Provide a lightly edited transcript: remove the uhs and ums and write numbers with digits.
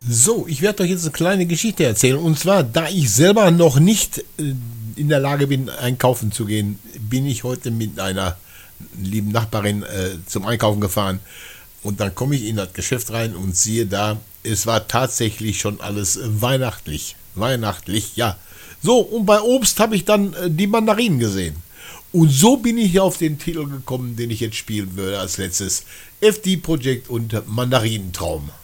So, ich werde euch jetzt eine kleine Geschichte erzählen. Und zwar, da ich selber noch nicht in der Lage bin, einkaufen zu gehen, bin ich heute mit einer lieben Nachbarin zum Einkaufen gefahren. Und dann komme ich in das Geschäft rein und siehe da, es war tatsächlich schon alles weihnachtlich. Weihnachtlich, ja. So, und bei Obst habe ich dann die Mandarinen gesehen. Und so bin ich auf den Titel gekommen, den ich jetzt spielen würde als letztes. FD Projekt und Mandarinentraum.